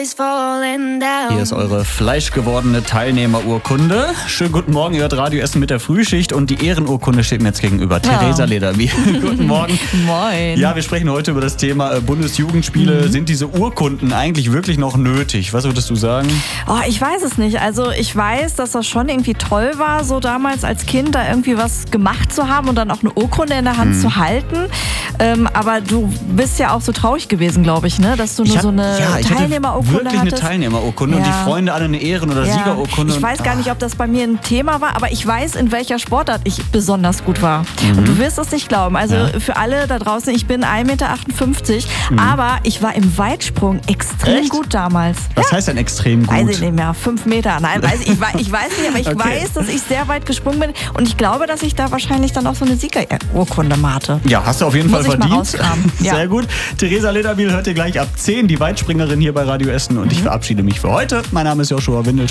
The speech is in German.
is falling down. Hier ist eure fleischgewordene Teilnehmerurkunde. Schönen guten Morgen, ihr hört Radio Essen mit der Frühschicht und die Ehrenurkunde steht mir jetzt gegenüber. Theresa Lederby. Guten Morgen. Moin. Ja, wir sprechen heute über das Thema Bundesjugendspiele. Sind diese Urkunden eigentlich wirklich noch nötig? Was würdest du sagen? Oh, ich weiß es nicht. Also ich weiß, dass das schon irgendwie toll war, so damals als Kind da irgendwie was gemacht zu haben und dann auch eine Urkunde in der Hand zu halten. Aber du bist ja auch so traurig gewesen, glaube ich, ne? Dass du nur so eine Teilnehmerurkunde wirklich hattest. Eine Teilnehmerurkunde und die Freunde alle eine Ehren- oder Siegerurkunde. Ich weiß gar nicht, ob das bei mir ein Thema war, aber ich weiß, in welcher Sportart ich besonders gut war. Und du wirst es nicht glauben. Also für alle da draußen, ich bin 1,58 Meter, aber ich war im Weitsprung extrem gut damals. Was heißt denn extrem gut? Weiß ich nicht mehr, 5 Meter. Nein, ich weiß nicht, aber ich weiß, dass ich sehr weit gesprungen bin und ich glaube, dass ich da wahrscheinlich dann auch so eine Siegerurkunde hatte. Ja, hast du auf jeden Fall verdient. Sehr gut. Theresa Lederby hört ihr gleich ab 10, die Weitspringerin hier bei Radio Essen und ich verabschiede mich für heute. Mein Name ist Joshua Windel.